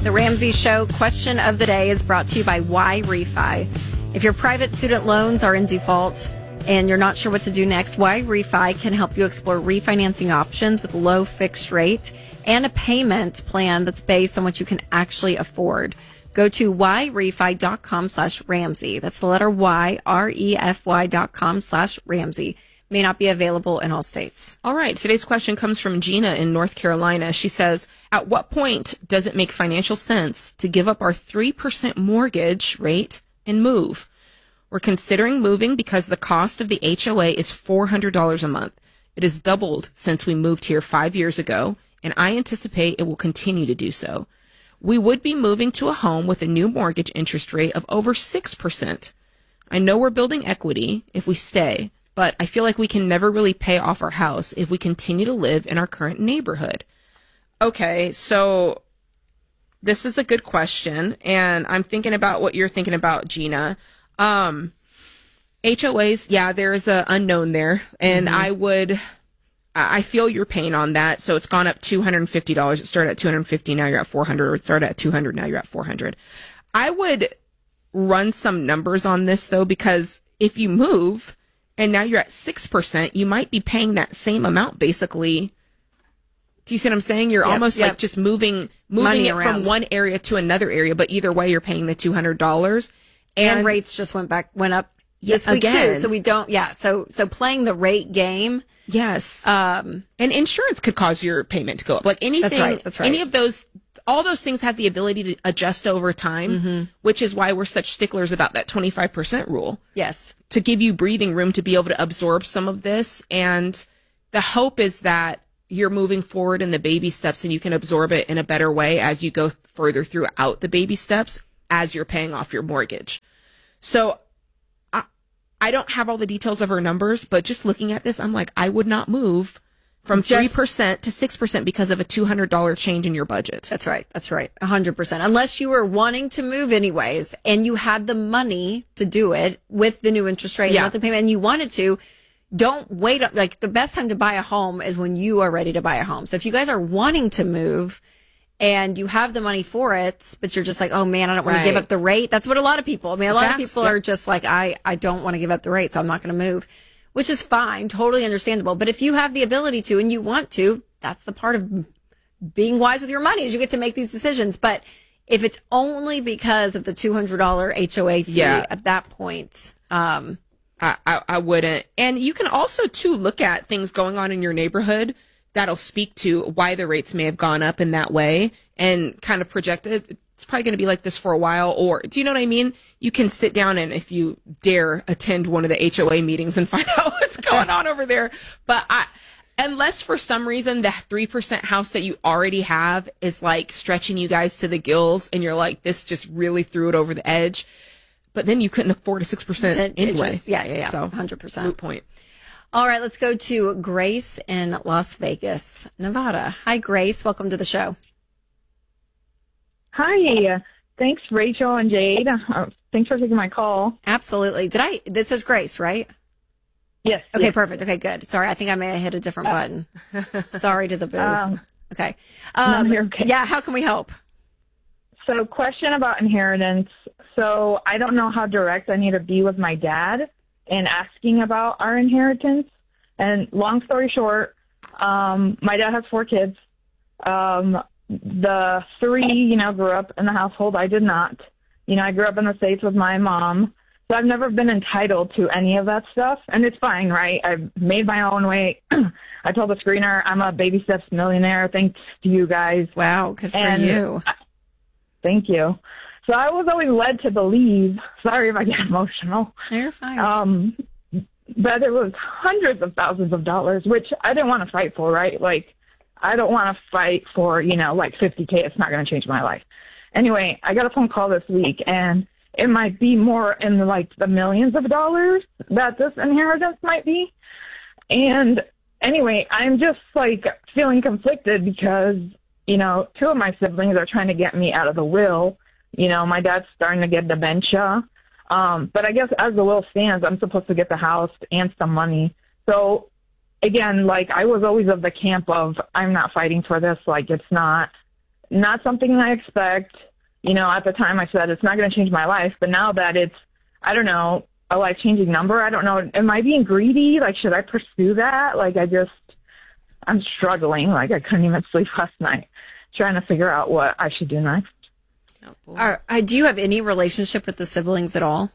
The Ramsey Show question of the day is brought to you by Y Refi. If your private student loans are in default and you're not sure what to do next, Y Refi can help you explore refinancing options with low fixed rate and a payment plan that's based on what you can actually afford. Go to yrefi.com/Ramsey. That's the letter Y, REFY.com/Ramsey. May not be available in all states. All right. Today's question comes from Gina in North Carolina. She says, at what point does it make financial sense to give up our 3% mortgage rate and move? We're considering moving because the cost of the HOA is $400 a month. It has doubled since we moved here 5 years ago, and I anticipate it will continue to do so. We would be moving to a home with a new mortgage interest rate of over 6%. I know we're building equity if we stay, but I feel like we can never really pay off our house if we continue to live in our current neighborhood. Okay, so this is a good question, and I'm thinking about what you're thinking about, Gina. HOAs, yeah, there's a unknown there, and I feel your pain on that. So it's gone up $250. It started at $250, now you're at $400, or it started at $200, now you're at $400. I would run some numbers on this, though, because if you move and now you're at 6%, you might be paying that same amount, basically. Do you see what I'm saying? You're almost like just moving it from one area to another area, but either way, you're paying the $200. And rates just went up this week too. So we don't, So playing the rate game. Yes. And insurance could cause your payment to go up. Like anything, that's right. Any of those, all those things have the ability to adjust over time, which is why we're such sticklers about that 25% rule. Yes. To give you breathing room to be able to absorb some of this. And the hope is that you're moving forward in the baby steps and you can absorb it in a better way as you go further throughout the baby steps as you're paying off your mortgage. So I don't have all the details of her numbers, but just looking at this, I'm like, I would not move from 3% to 6% because of a $200 change in your budget. That's right. 100%. Unless you were wanting to move anyways and you had the money to do it with the new interest rate and monthly payment and you wanted to, don't wait up. Like, the best time to buy a home is when you are ready to buy a home. So if you guys are wanting to move and you have the money for it, but you're just like, oh man, I don't want to give up the rate. That's what a lot of people, a lot of people are just like, I don't want to give up the rate, so I'm not going to move, which is fine. Totally understandable. But if you have the ability to, and you want to, that's the part of being wise with your money, is you get to make these decisions. But if it's only because of the $200 HOA fee at that point, I wouldn't. And you can also too look at things going on in your neighborhood that'll speak to why the rates may have gone up in that way and kind of project it. It's probably going to be like this for a while. Or do you know what I mean? You can sit down and, if you dare, attend one of the HOA meetings and find out what's going on over there. But unless for some reason the 3% house that you already have is like stretching you guys to the gills and you're like, this just really threw it over the edge. But then you couldn't afford a 6% anyway. Yeah. So 100%. Moot point. All right, let's go to Grace in Las Vegas, Nevada. Hi, Grace. Welcome to the show. Hi. Thanks, Rachel and Jade. Thanks for taking my call. Absolutely. This is Grace, right? Yes. Okay, yes. Perfect. Okay, good. Sorry, I think I may have hit a different button. Sorry to the booze. Okay. No, you're okay. Yeah, how can we help? So, question about inheritance. So, I don't know how direct I need to be with my dad in asking about our inheritance. And long story short, my dad has 4 kids. The 3, grew up in the household. I did not. I grew up in the States with my mom. So I've never been entitled to any of that stuff. And it's fine, right? I've made my own way. I told the screener I'm a baby steps millionaire thanks to you guys. Wow, good for you. Thank you. So I was always led to believe, sorry if I get emotional. You're fine. But it was hundreds of thousands of dollars, which I didn't want to fight for, right? Like, I don't want to fight for, like $50K. It's not going to change my life. Anyway, I got a phone call this week, and it might be more in the millions of dollars that this inheritance might be. And anyway, I'm just feeling conflicted because, 2 of my siblings are trying to get me out of the will. My dad's starting to get dementia. But I guess as the will stands, I'm supposed to get the house and some money. So again, I was always of the camp of, I'm not fighting for this. It's not not something I expect. You know, at the time I said it's not going to change my life, but now that it's, I don't know, a life-changing number, I don't know, am I being greedy? Like, should I pursue that? Like, I'm struggling. Like, I couldn't even sleep last night trying to figure out what I should do next. Do you have any relationship with the siblings at all?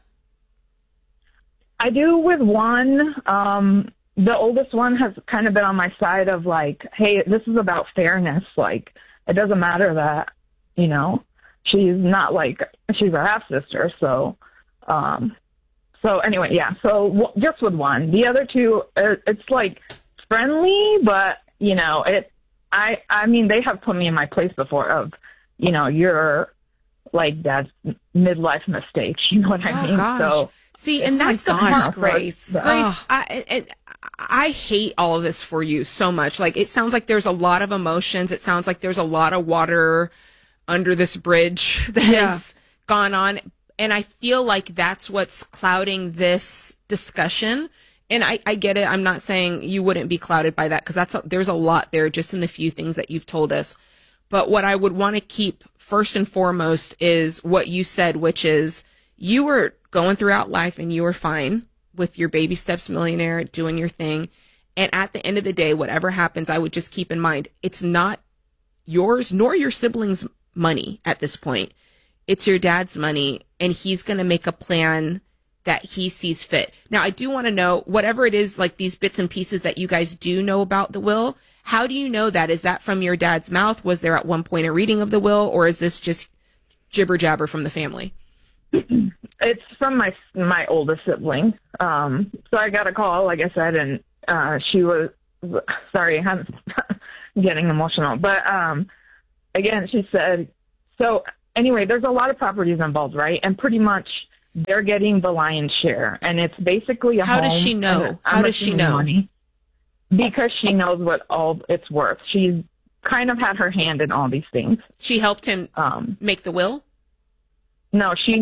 I do with one. The oldest one has kind of been on my side of like, hey, this is about fairness. Like, it doesn't matter that, you know, she's not like, she's a half sister. So anyway, yeah. So just with one, the other two, it's like friendly, but you know, I mean, they have put me in my place before of, you know, you're like that's midlife mistakes. You know what I mean? Gosh. So see, and that's the part, Grace. Grace, I hate all of this for you so much. Like, it sounds like there's a lot of emotions. It sounds like there's a lot of water under this bridge that has gone on. And I feel like that's what's clouding this discussion. And I get it. I'm not saying you wouldn't be clouded by that, because there's a lot there just in the few things that you've told us. But what I would want to keep first and foremost is what you said, which is you were going throughout life and you were fine with your baby steps millionaire doing your thing. And at the end of the day, whatever happens, I would just keep in mind, it's not yours nor your siblings' money at this point. It's your dad's money, and he's going to make a plan that he sees fit. Now, I do want to know, whatever it is, like these bits and pieces that you guys do know about the will, how do you know that? Is that from your dad's mouth? Was there at one point a reading of the will, or is this just jibber jabber from the family? It's from my oldest sibling. So I got a call, like I said, and she was, sorry, I'm getting emotional. But again, she said, so anyway, there's a lot of properties involved, right? And pretty much they're getting the lion's share. And it's basically a home. How does she know? How does she know? Money. Because she knows what all it's worth. She's kind of had her hand in all these things. She helped him make the will? No, she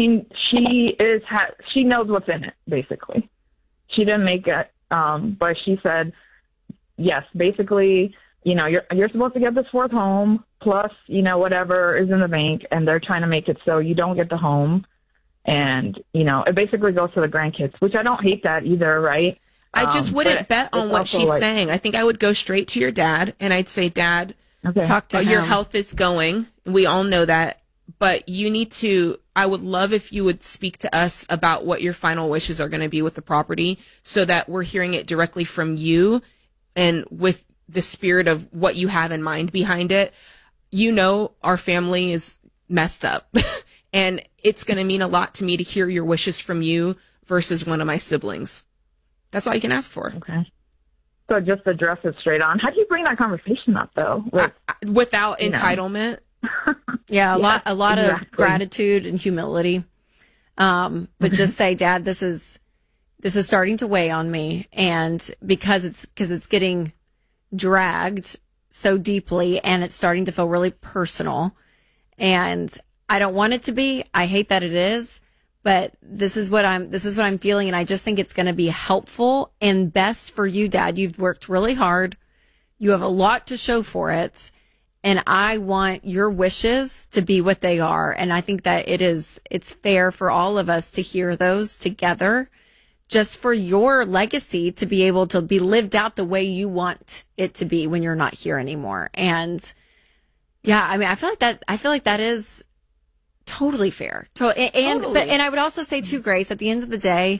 knows what's in it, basically. She didn't make it, but she said, yes, basically, you know, you're supposed to get this fourth home, plus, you know, whatever is in the bank, and they're trying to make it so you don't get the home. And, you know, it basically goes to the grandkids, which I don't hate that either, right? I just wouldn't bet on what she's saying. I think I would go straight to your dad, and I'd say, Dad, talk to him. Your health is going. We all know that. But you need to, I would love if you would speak to us about what your final wishes are going to be with the property, so that we're hearing it directly from you and with the spirit of what you have in mind behind it. You know, our family is messed up and it's going to mean a lot to me to hear your wishes from you versus one of my siblings. That's all you can ask for. Okay. So just address it straight on. How do you bring that conversation up, though? Without entitlement. Yeah, a lot of gratitude and humility. But just say, Dad, this is starting to weigh on me, and because it's getting dragged so deeply, and it's starting to feel really personal, and I don't want it to be. I hate that it is, but this is what I'm feeling, and I just think it's going to be helpful and best for you, Dad. You've worked really hard. You have a lot to show for it. And I want your wishes to be what they are. And I think that it's fair for all of us to hear those together, just for your legacy to be able to be lived out the way you want it to be when you're not here anymore. And yeah, I mean, I feel like that is totally fair. And I would also say too, Grace, at the end of the day,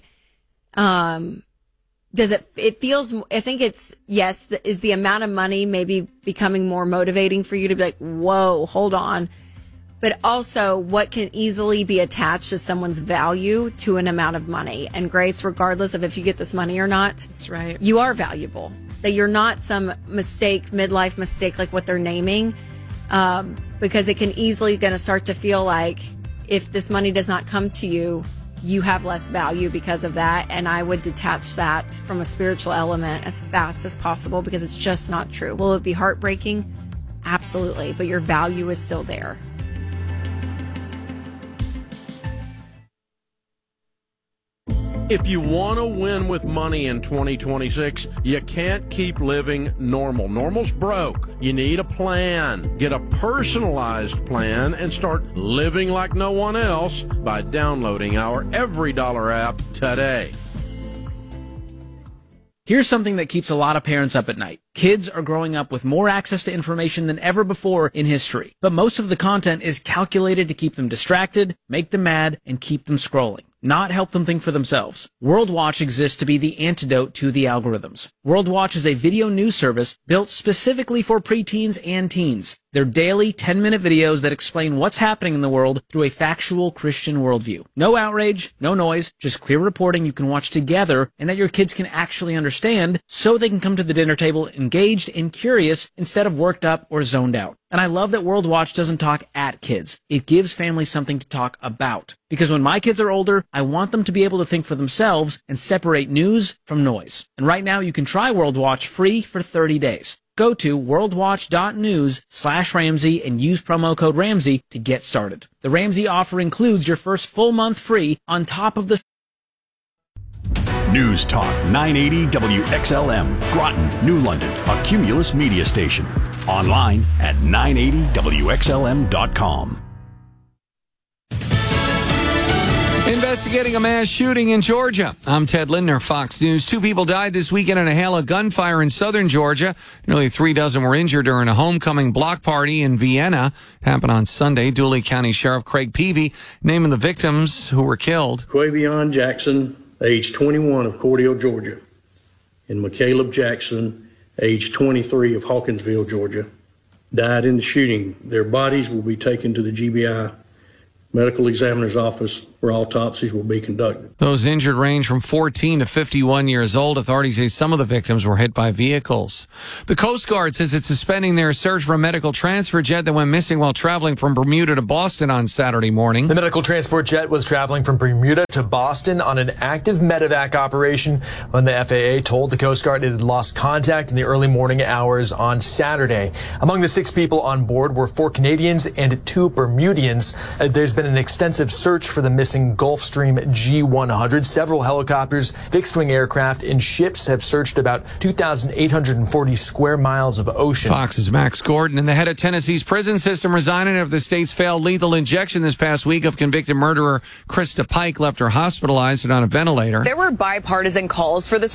I think is the amount of money maybe becoming more motivating for you to be like, whoa, hold on. But also what can easily be attached to someone's value to an amount of money. And Grace, regardless of if you get this money or not, that's right. You are valuable. That you're not some midlife mistake like what they're naming. Because it can easily going to start to feel like if this money does not come to you, you have less value because of that. And I would detach that from a spiritual element as fast as possible, because it's just not true. Will it be heartbreaking? Absolutely. But your value is still there. If you want to win with money in 2026, you can't keep living normal. Normal's broke. You need a plan. Get a personalized plan and start living like no one else by downloading our EveryDollar app today. Here's something that keeps a lot of parents up at night. Kids are growing up with more access to information than ever before in history, but most of the content is calculated to keep them distracted, make them mad, and keep them scrolling, not help them think for themselves. World Watch exists to be the antidote to the algorithms. World Watch is a video news service built specifically for preteens and teens. They're daily 10-minute videos that explain what's happening in the world through a factual Christian worldview. No outrage, no noise, just clear reporting you can watch together and that your kids can actually understand so they can come to the dinner table engaged and curious instead of worked up or zoned out. And I love that World Watch doesn't talk at kids. It gives families something to talk about. Because when my kids are older, I want them to be able to think for themselves and separate news from noise. And right now you can try World Watch free for 30 days. Go to worldwatch.news/Ramsey and use promo code Ramsey to get started. The Ramsey offer includes your first full month free on top of the News Talk 980 WXLM, Groton, New London, a Cumulus media station. Online at 980WXLM.com. Investigating a mass shooting in Georgia. I'm Ted Lindner, Fox News. 2 people died this weekend in a hail of gunfire in southern Georgia. Nearly 3 dozen were injured during a homecoming block party in Vienna. It happened on Sunday. Dooley County Sheriff Craig Peavy naming the victims who were killed. Quavion Jackson, age 21 of Cordele, Georgia, and McCaleb Jackson, age 23 of Hawkinsville, Georgia, died in the shooting. Their bodies will be taken to the GBI medical examiner's office where autopsies will be conducted. Those injured range from 14 to 51 years old. Authorities say some of the victims were hit by vehicles. The Coast Guard says it's suspending their search for a medical transfer jet that went missing while traveling from Bermuda to Boston on Saturday morning. The medical transport jet was traveling from Bermuda to Boston on an active medevac operation when the FAA told the Coast Guard it had lost contact in the early morning hours on Saturday. Among the 6 people on board were 4 Canadians and 2 Bermudians. There's been an extensive search for the missing Gulfstream G100. Several helicopters, fixed-wing aircraft, and ships have searched about 2,840 square miles of ocean. Fox's Max Gordon. And the head of Tennessee's prison system resigning after the state's failed lethal injection this past week of convicted murderer Krista Pike left her hospitalized and on a ventilator. There were bipartisan calls for this